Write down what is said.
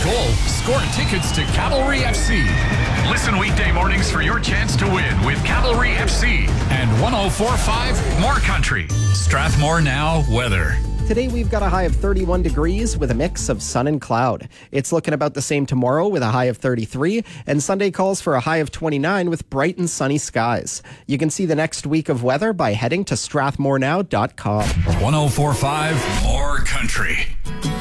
goal, score tickets to Cavalry FC. Listen weekday mornings for your chance to win with Cavalry FC and 104.5 More Country. Strathmore Now weather. Today we've got a high of 31 degrees with a mix of sun and cloud. It's looking about the same tomorrow with a high of 33, and Sunday calls for a high of 29 with bright and sunny skies. You can see the next week of weather by heading to strathmorenow.com. 104.5 More Country.